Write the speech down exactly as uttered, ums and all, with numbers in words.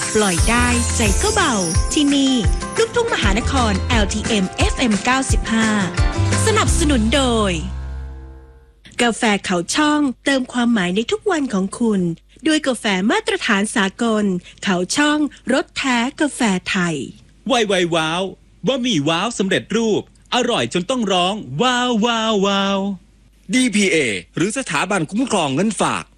ปล่อยได้ใจก็เบาที่นี่ลูกทุ่งมหานคร แอล ที เอ็ม เอฟ เอ็ม เก้าสิบห้า สนับสนุนโดยกาแฟเขาช่องเติมความหมายในทุกวันของคุณด้วยกาแฟมาตรฐานสากลเขาช่องรสแท้กาแฟไทยไวไวว้าวบะหมี่ว้าวสำเร็จรูปอร่อยจนต้องร้องว้าวว้าวว้าวดี พี เอ หรือสถาบันคุ้มครองเงินฝาก